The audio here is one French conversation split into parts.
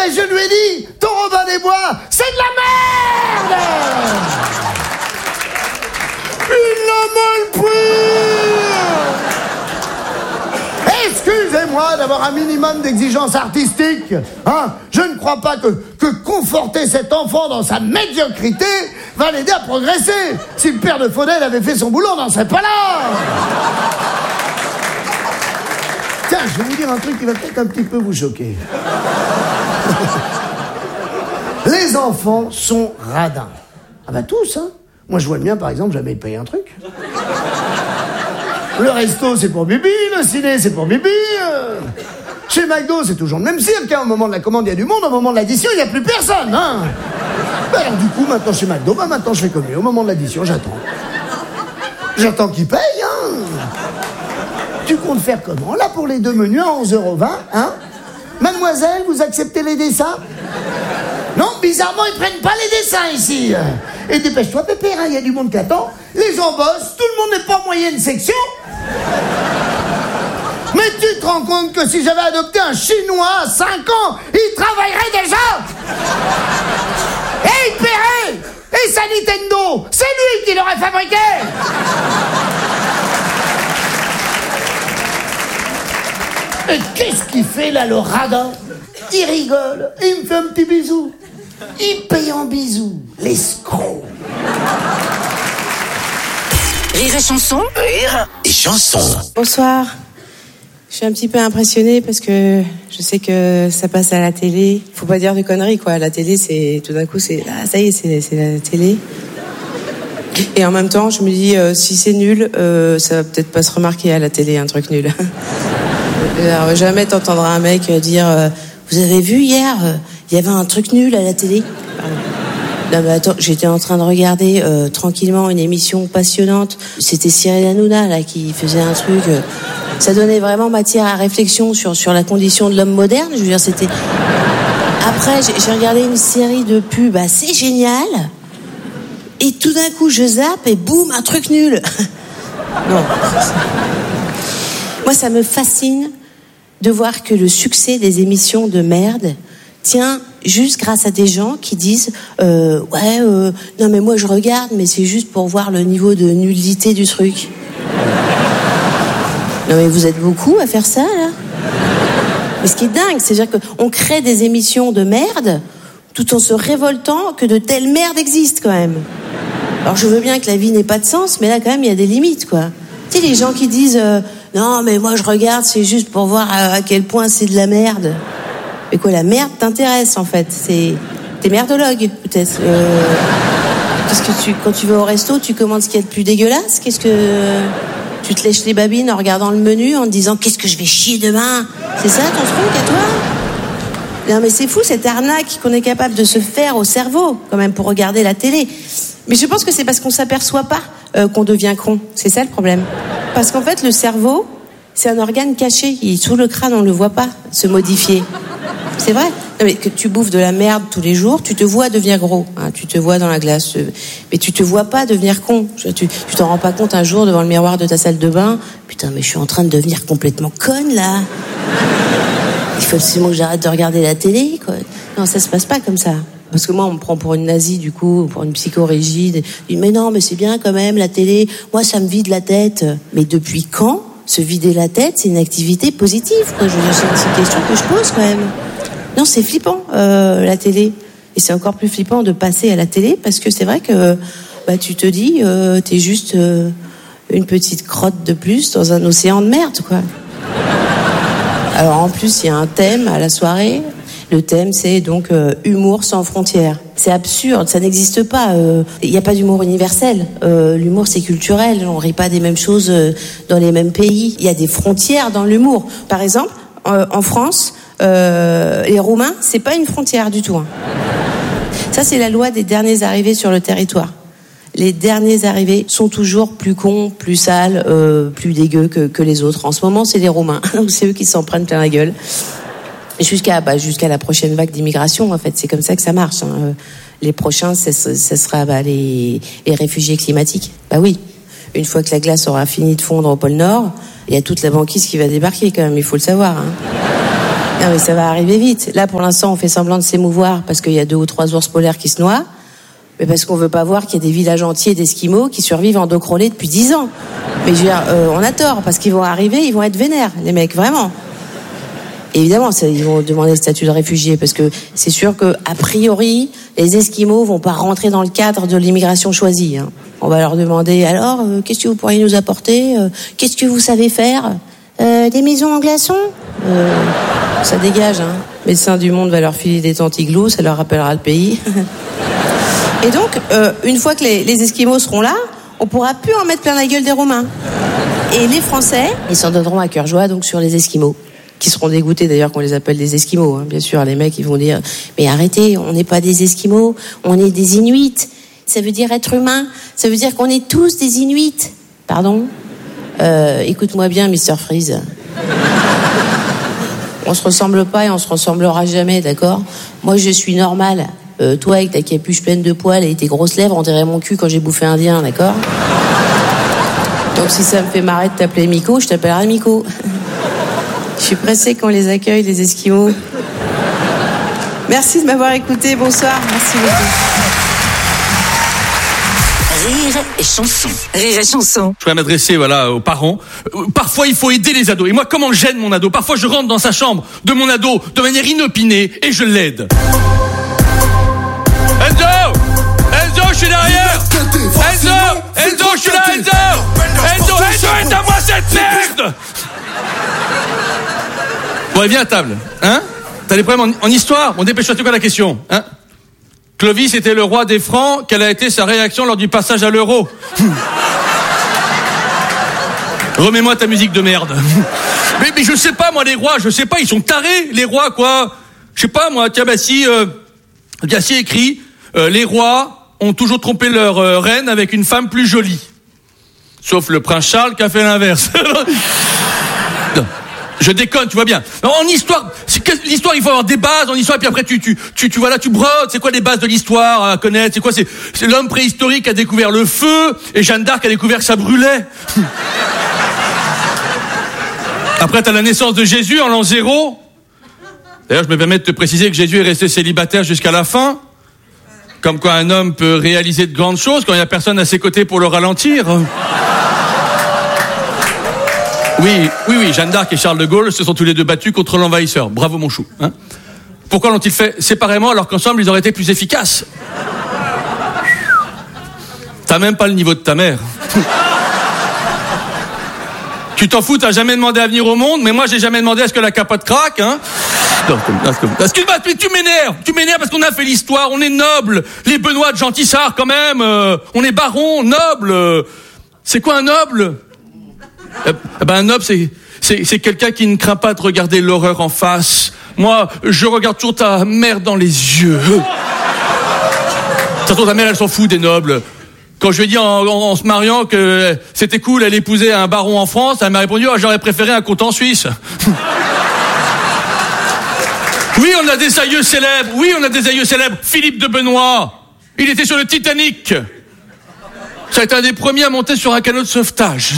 et je lui ai dit, ton Robin des Bois, c'est de la merde. Il l'a mal pris. Excusez-moi d'avoir un minimum d'exigence artistique. Hein, je ne crois pas que conforter cet enfant dans sa médiocrité va l'aider à progresser. Si le père de Faudel avait fait son boulot, on n'en serait pas là. Tiens, je vais vous dire un truc qui va peut-être un petit peu vous choquer. Les enfants sont radins. Ah bah tous, hein. Moi, je vois le mien, par exemple, jamais payer un truc. Le resto, c'est pour Bibi. Le ciné, c'est pour Bibi. Chez McDo, c'est toujours le même cirque. Au moment de la commande, il y a du monde. Au moment de l'addition, il n'y a plus personne. Hein. Alors, du coup, maintenant, chez McDo, maintenant, je fais comme lui. Au moment de l'addition, j'attends. J'attends qu'il paye. Hein. Tu comptes faire comment, là, pour les 2 menus à 11,20 €, hein? Mademoiselle, vous acceptez les dessins? Non, bizarrement, ils prennent pas les dessins ici. Et dépêche-toi, Pépère, il y a du monde qui attend. Les gens bossent, tout le monde n'est pas en moyenne section. Mais tu te rends compte que si j'avais adopté un Chinois à 5 ans, il travaillerait déjà. Et il paierait. Et sa Nintendo, c'est lui qui l'aurait fabriqué. Et qu'est-ce qu'il fait là, le radin? Il rigole, il me fait un petit bisou. Il paye en bisous, l'escroc. Rire et chanson. Rire et chanson. Bonsoir. Je suis un petit peu impressionnée parce que je sais que ça passe à la télé. Faut pas dire de conneries, quoi. La télé, c'est tout d'un coup, c'est ça y est, c'est la télé. Et en même temps, je me dis, si c'est nul, ça va peut-être pas se remarquer à la télé, un truc nul. Alors, jamais t'entendras un mec dire, vous avez vu hier, il y avait un truc nul à la télé. Non mais attends, j'étais en train de regarder tranquillement une émission passionnante. C'était Cyril Hanouna là qui faisait un truc. Ça donnait vraiment matière à réflexion sur la condition de l'homme moderne. Je veux dire, c'était. Après, j'ai regardé une série de pubs assez géniale. Et tout d'un coup, je zappe et boum, un truc nul. Non. Moi, ça me fascine de voir que le succès des émissions de merde tient juste grâce à des gens qui disent non mais moi je regarde mais c'est juste pour voir le niveau de nullité du truc. Non mais vous êtes beaucoup à faire ça là. Mais ce qui est dingue, c'est-à-dire qu'on crée des émissions de merde tout en se révoltant que de telles merdes existent quand même. Alors je veux bien que la vie n'ait pas de sens, mais là quand même il y a des limites quoi. Tu sais les gens qui disent non mais moi je regarde c'est juste pour voir à quel point c'est de la merde. Mais quoi, la merde t'intéresse en fait. T'es merdologue peut-être. Qu'est-ce que quand tu vas au resto, tu commandes ce qu'il y a de plus dégueulasse? Qu'est-ce que tu te lèches les babines en regardant le menu, en te disant qu'est-ce que je vais chier demain? C'est ça ton truc à toi? Non mais c'est fou cette arnaque qu'on est capable de se faire au cerveau quand même pour regarder la télé. Mais je pense que c'est parce qu'on s'aperçoit pas qu'on devient con. C'est ça le problème. Parce qu'en fait le cerveau, c'est un organe caché. Il est sous le crâne, on le voit pas se modifier. C'est vrai. Non, mais que tu bouffes de la merde tous les jours, tu te vois devenir gros. Hein, tu te vois dans la glace. Mais tu te vois pas devenir con. Tu t'en rends pas compte un jour devant le miroir de ta salle de bain. Putain, mais je suis en train de devenir complètement conne, là. Il faut absolument que j'arrête de regarder la télé, quoi. Non, ça se passe pas comme ça. Parce que moi, on me prend pour une nazie, du coup, pour une psychorigide. Je dis, mais non, mais c'est bien quand même, la télé. Moi, ça me vide la tête. Mais depuis quand se vider la tête, c'est une activité positive, quoi. Je veux dire, c'est une question que je pose, quand même. Non, c'est flippant, la télé. Et c'est encore plus flippant de passer à la télé parce que c'est vrai que tu te dis, t'es juste une petite crotte de plus dans un océan de merde, quoi. Alors en plus, il y a un thème à la soirée. Le thème, c'est donc humour sans frontières. C'est absurde, ça n'existe pas. Il n'y a pas d'humour universel. L'humour, c'est culturel. On rit pas des mêmes choses dans les mêmes pays. Il y a des frontières dans l'humour. Par exemple, en France, les Roumains, c'est pas une frontière du tout. Hein. Ça, c'est la loi des derniers arrivés sur le territoire. Les derniers arrivés sont toujours plus cons, plus sales, plus dégueux que les autres. En ce moment, c'est les Roumains. Donc c'est eux qui s'en prennent plein la gueule. Jusqu'à la prochaine vague d'immigration, en fait, c'est comme ça que ça marche. Hein. Les prochains, ce sera les réfugiés climatiques. Bah oui, une fois que la glace aura fini de fondre au pôle Nord, il y a toute la banquise qui va débarquer quand même, il faut le savoir. Hein. Non mais ça va arriver vite. Là pour l'instant on fait semblant de s'émouvoir parce qu'il y a 2 ou 3 ours polaires qui se noient, mais parce qu'on veut pas voir qu'il y a des villages entiers d'esquimaux qui survivent en dos crawlés depuis 10 ans. Mais je veux dire, on a tort parce qu'ils vont arriver, ils vont être vénères, les mecs, vraiment. Et évidemment, ils vont demander le statut de réfugié parce que c'est sûr que a priori, les Esquimaux vont pas rentrer dans le cadre de l'immigration choisie. Hein. On va leur demander alors, qu'est-ce que vous pourriez nous apporter qu'est-ce que vous savez faire des maisons en glaçons ça dégage. Hein. Médecins du Monde va leur filer des tantiglous, ça leur rappellera le pays. Et donc, une fois que les Esquimaux seront là, on pourra plus en mettre plein la gueule des Romains. Et les Français, ils s'en donneront à cœur joie donc sur les Esquimaux. Qui seront dégoûtés d'ailleurs qu'on les appelle des Esquimaux. Hein. Bien sûr, les mecs, ils vont dire « Mais arrêtez, on n'est pas des Esquimaux, on est des Inuits. Ça veut dire être humain, ça veut dire qu'on est tous des Inuits. » Pardon ? Écoute-moi bien, Mr. Freeze. On se ressemble pas et on se ressemblera jamais, d'accord ? Moi, je suis normal. Toi, avec ta capuche pleine de poils et tes grosses lèvres, on dirait mon cul quand j'ai bouffé indien, d'accord ? Donc si ça me fait marrer de t'appeler Miko, je t'appellerai Miko. Je suis pressée qu'on les accueille, les Esquimaux. Merci de m'avoir écouté. Bonsoir. Merci beaucoup. Rire et chanson. Rire et chanson. Je voudrais m'adresser aux parents. Parfois, il faut aider les ados. Et moi, comment je gêne mon ado ? Parfois, je rentre dans sa chambre de mon ado de manière inopinée et je l'aide. Enzo, je suis derrière. Enzo, je suis là, Enzo, aide-moi cette merde. Bon, viens à table, hein ? T'as des problèmes en histoire ? Bon, dépêche-toi, c'est quoi la question, hein ? Clovis était le roi des Francs, quelle a été sa réaction lors du passage à l'euro ? Remets-moi ta musique de merde. Mais je sais pas, moi, les rois, je sais pas, ils sont tarés, les rois, quoi. Je sais pas, moi, tiens, si écrit, les rois ont toujours trompé leur reine avec une femme plus jolie. Sauf le prince Charles qui a fait l'inverse. Non. Je déconne, tu vois bien. Non, en histoire, l'histoire, il faut avoir des bases en histoire, et puis après tu vois là, tu brodes. C'est quoi les bases de l'histoire à connaître ? C'est quoi ? C'est l'homme préhistorique qui a découvert le feu et Jeanne d'Arc a découvert que ça brûlait. Après, t'as la naissance de Jésus en l'an 0. D'ailleurs, je me permets de te préciser que Jésus est resté célibataire jusqu'à la fin. Comme quoi un homme peut réaliser de grandes choses quand il n'y a personne à ses côtés pour le ralentir. Oui, Jeanne d'Arc et Charles de Gaulle se sont tous les deux battus contre l'envahisseur. Bravo mon chou. Hein ? Pourquoi l'ont-ils fait séparément alors qu'ensemble ils auraient été plus efficaces ? T'as même pas le niveau de ta mère. Tu t'en fous, t'as jamais demandé à venir au monde, mais moi j'ai jamais demandé à ce que la capote craque, hein ? Non, excuse-moi, mais tu m'énerves parce qu'on a fait l'histoire, on est noble, les Benoît de Gentissart quand même, on est baron, noble. C'est quoi un noble ? Un noble, c'est quelqu'un qui ne craint pas de regarder l'horreur en face. Moi, je regarde toujours ta mère dans les yeux. Surtout ta mère, elle s'en fout des nobles. Quand je lui ai dit en se mariant que c'était cool, elle épousait un baron en France, elle m'a répondu « j'aurais préféré un comte en Suisse ». Oui, on a des aïeux célèbres. Philippe de Benoît, il était sur le Titanic. Ça a été un des premiers à monter sur un canot de sauvetage.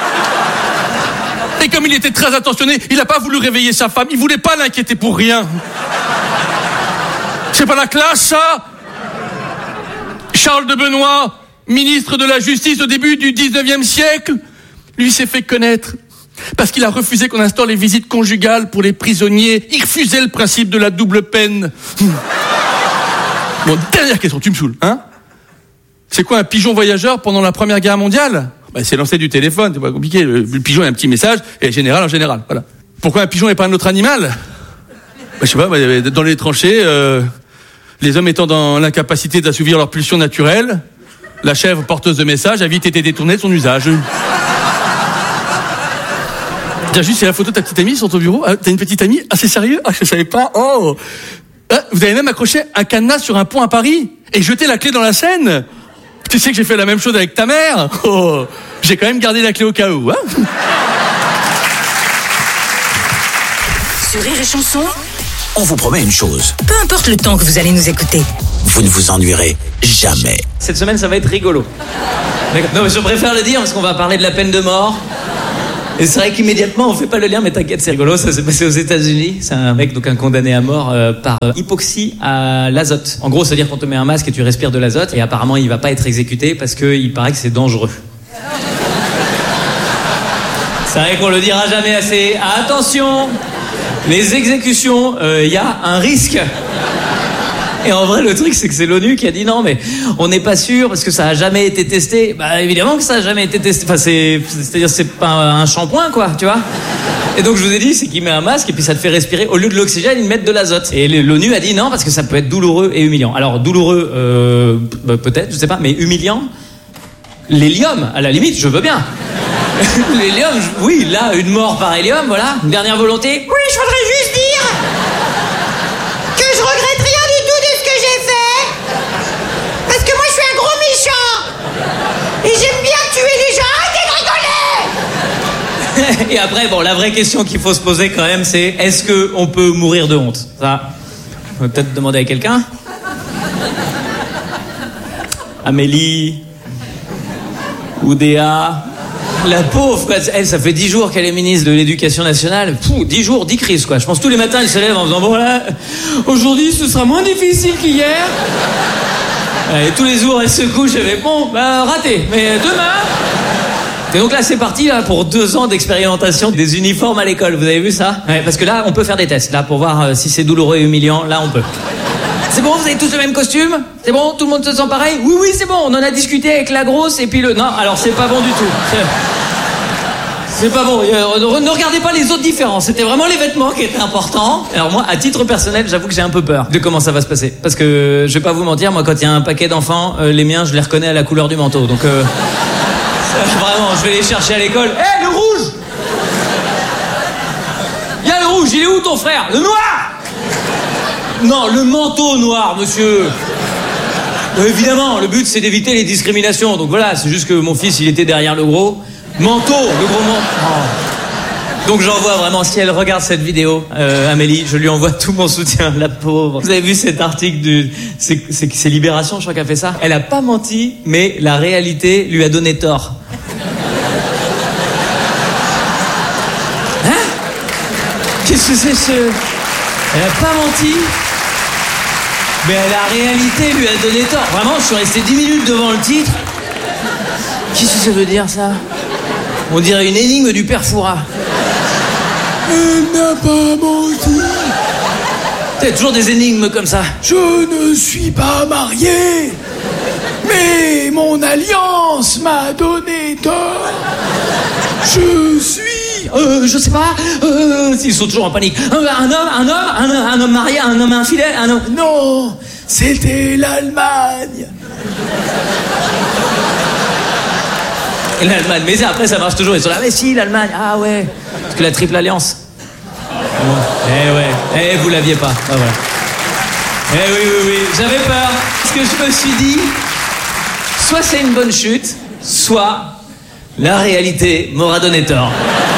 Et comme il était très attentionné, il n'a pas voulu réveiller sa femme. Il voulait pas l'inquiéter pour rien. C'est pas la classe, ça ? Charles de Benoît, ministre de la Justice au début du 19e siècle, lui s'est fait connaître parce qu'il a refusé qu'on instaure les visites conjugales pour les prisonniers. Il refusait le principe de la double peine. Bon, dernière question, tu me saoules, hein ? C'est quoi un pigeon voyageur pendant la Première Guerre mondiale ? C'est lancé du téléphone, c'est pas compliqué. Le pigeon a un petit message, et général en général. Voilà. Pourquoi un pigeon n'est pas un autre animal ? Je sais pas, dans les tranchées, les hommes étant dans l'incapacité d'assouvir leur pulsion naturelle, la chèvre porteuse de messages a vite été détournée de son usage. Tiens, juste, c'est la photo de ta petite amie sur ton bureau. Ah, t'as une petite amie ? Ah, c'est sérieux ? Ah, je savais pas. Oh ! Ah, vous avez même accroché un cadenas sur un pont à Paris et jeté la clé dans la Seine ? Tu sais que j'ai fait la même chose avec ta mère ? Oh, j'ai quand même gardé la clé au cas où, hein ? Sur Rire et Chanson, on vous promet une chose. peu importe le temps que vous allez nous écouter. Vous ne vous ennuierez jamais. Cette semaine, ça va être rigolo. Non, mais je préfère le dire parce qu'on va parler de la peine de mort. Et c'est vrai qu'immédiatement, on fait pas le lien, mais t'inquiète, c'est rigolo. Ça s'est passé aux États-Unis. C'est un mec, donc un condamné à mort par hypoxie à l'azote. En gros, c'est-à-dire qu'on te met un masque et tu respires de l'azote. Et apparemment, il va pas être exécuté parce qu'il paraît que c'est dangereux. C'est vrai qu'on le dira jamais assez. Attention, les exécutions, y a un risque. Et en vrai, le truc, c'est que c'est l'ONU qui a dit non, mais on n'est pas sûr parce que ça a jamais été testé. Bah, évidemment que ça a jamais été testé. Enfin, c'est-à-dire, c'est pas un shampoing, quoi, tu vois. Et donc, je vous ai dit, c'est qu'il met un masque et puis ça te fait respirer. Au lieu de l'oxygène, il met de l'azote. Et l'ONU a dit non parce que ça peut être douloureux et humiliant. Alors, douloureux, peut-être, je sais pas, mais humiliant, l'hélium, à la limite, je veux bien. L'hélium, oui, là, une mort par hélium, voilà. Une dernière volonté. Oui, je voudrais juste dire que je regrette rien du tout de ce que j'ai fait. Parce que moi, je suis un gros méchant. Et j'aime bien tuer les gens. Arrêtez de rigoler. Et après, bon, la vraie question qu'il faut se poser quand même, c'est est-ce qu'on peut mourir de honte? Ça, on peut peut-être demander à quelqu'un. Amélie, Oudéa, la pauvre, quoi. Elle, ça fait 10 jours qu'elle est ministre de l'Éducation nationale. 10 jours, 10 crises, quoi. Je pense tous les matins, elle se lève en disant bon là, aujourd'hui, ce sera moins difficile qu'hier. Et tous les jours, elle se couche, elle fait bon, bah raté, mais demain. Et donc là, c'est parti là pour 2 ans d'expérimentation des uniformes à l'école. Vous avez vu ça? Ouais, parce que là, on peut faire des tests là pour voir si c'est douloureux et humiliant. Là, on peut. C'est bon, vous avez tous le même costume? C'est bon, tout le monde se sent pareil? Oui, oui, c'est bon, on en a discuté avec la grosse et puis le... Non, alors c'est pas bon du tout. C'est pas bon, ne regardez pas les autres différences. C'était vraiment les vêtements qui étaient importants. Alors moi, à titre personnel, j'avoue que j'ai un peu peur de comment ça va se passer. Parce que, je vais pas vous mentir, moi quand il y a un paquet d'enfants, les miens, je les reconnais à la couleur du manteau. Donc, vraiment, je vais les chercher à l'école. Hé, le rouge! Il y a le rouge, il est où ton frère? Le noir! Non, le manteau noir, monsieur. Évidemment, le but c'est d'éviter les discriminations. Donc voilà, c'est juste que mon fils, il était derrière le gros manteau, le gros manteau. Oh. Donc j'envoie vraiment, si elle regarde cette vidéo, Amélie, je lui envoie tout mon soutien, la pauvre. Vous avez vu cet article c'est Libération, je crois qu'elle a fait ça. Elle a pas menti, mais la réalité lui a donné tort. Hein? Qu'est-ce que c'est ce... Elle a pas menti, mais la réalité lui a donné tort. Vraiment, je suis resté 10 minutes devant le titre. Qu'est-ce que ça veut dire, ça? On dirait une énigme du père Fouras. Elle n'a pas menti. T'as toujours des énigmes comme ça. Je ne suis pas marié, mais mon alliance m'a donné tort. Je suis... je sais pas. Ils sont toujours en panique. Un homme marié, un homme infidèle, un homme... Non, c'était l'Allemagne. Et l'Allemagne, mais après ça marche toujours. Ils sont là, mais si, l'Allemagne, ah ouais. Parce que la triple alliance. Eh ouais, vous l'aviez pas. Ah voilà. Oui, j'avais peur. Parce que je me suis dit, soit c'est une bonne chute, soit la réalité m'aura donné tort.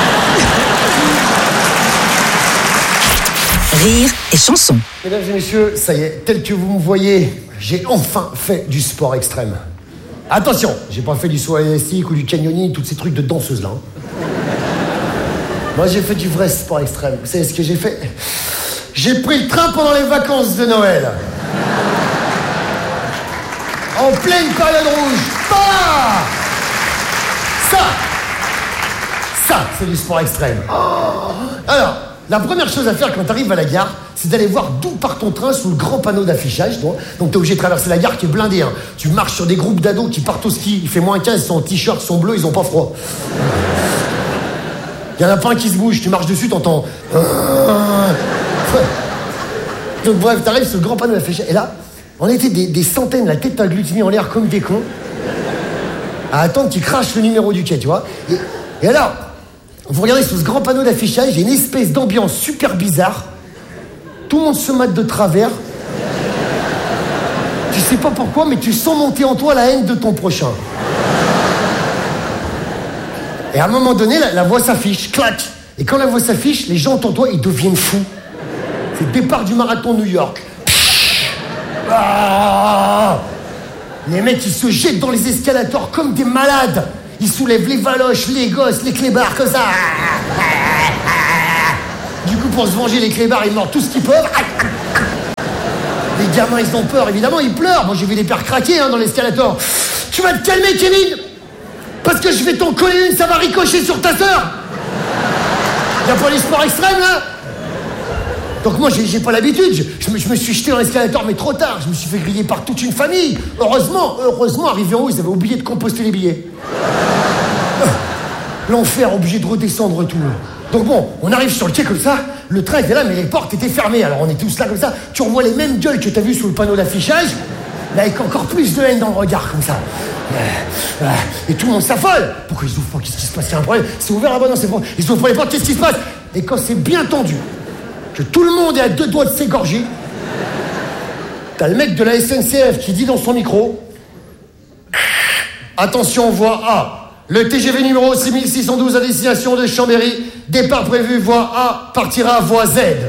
Rire et chanson. Mesdames et messieurs, ça y est, tel que vous me voyez, j'ai enfin fait du sport extrême. Attention, j'ai pas fait du saut élastique ou du canyoning, tous ces trucs de danseuse là. Moi j'ai fait du vrai sport extrême. Vous savez ce que j'ai fait? J'ai pris le train pendant les vacances de Noël. En pleine période rouge. Bah ça, c'est du sport extrême. Alors, la première chose à faire quand t'arrives à la gare, c'est d'aller voir d'où part ton train sous le grand panneau d'affichage. Donc t'es obligé de traverser la gare qui est blindée. Hein. Tu marches sur des groupes d'ados qui partent au ski. Il fait moins 15, ils sont en t-shirt, ils sont bleus, ils ont pas froid. Il y en a pas un qui se bouge. Tu marches dessus, t'entends... Donc bref, t'arrives sur le grand panneau d'affichage. Et là, on était des centaines, la tête agglutinée en l'air comme des cons, à attendre qu'ils crachent le numéro du quai, tu vois. Et alors, vous regardez sous ce grand panneau d'affichage, il y a une espèce d'ambiance super bizarre. Tout le monde se mate de travers. Tu sais pas pourquoi, mais tu sens monter en toi la haine de ton prochain. Et à un moment donné, la voix s'affiche, clac. Et quand la voix s'affiche, les gens autour de toi, ils deviennent fous. C'est le départ du marathon de New York. Ah, les mecs, ils se jettent dans les escalators comme des malades. Ils soulèvent les valoches, les gosses, les clébards, comme ça. Du coup, pour se venger, les clébards, ils mordent tout ce qu'ils peuvent. Les gamins, ils ont peur, évidemment, ils pleurent. Moi, j'ai vu des pères craquer dans l'escalator. Tu vas te calmer, Kevin, parce que je vais t'en coller une, ça va ricocher sur ta sœur. Y'a pas les sports extrêmes, là? Donc moi, j'ai pas l'habitude. Je me suis jeté dans l'escalator, mais trop tard. Je me suis fait griller par toute une famille. Heureusement, arrivé en haut, ils avaient oublié de composter les billets. L'enfer, obligé de redescendre et tout. Donc bon, on arrive sur le quai comme ça, le train était là, mais les portes étaient fermées. Alors on est tous là comme ça, tu revois les mêmes gueules que t'as vues sous le panneau d'affichage, mais avec encore plus de haine dans le regard, comme ça. Et tout le monde s'affole. Pourquoi ils ouvrent pas? Qu'est-ce qui se passe? Il y a un problème. C'est ouvert là-bas, non, c'est bon. Ils ouvrent pas les portes, qu'est-ce qui se passe? Et quand c'est bien tendu, que tout le monde est à 2 doigts de s'égorger, t'as le mec de la SNCF qui dit dans son micro: attention, voie A. Le TGV numéro 6612 à destination de Chambéry, départ prévu, voie A, partira voie Z.